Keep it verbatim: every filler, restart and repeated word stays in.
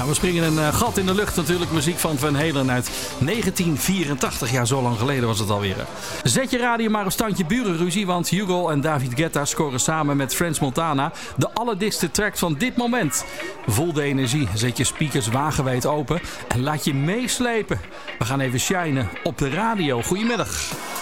we springen een uh, gat in de lucht natuurlijk. Muziek van Van Halen uit negentien vierentachtig. Ja, zo lang geleden was het alweer. Zet je radio maar op standje burenruzie, want Hugo en David Guetta scoren samen met French Montana de allerdikste track van dit moment. Voel de energie, zet je speakers wagenwijd open en laat je meeslepen. We gaan even shinen op de radio. Goedemiddag.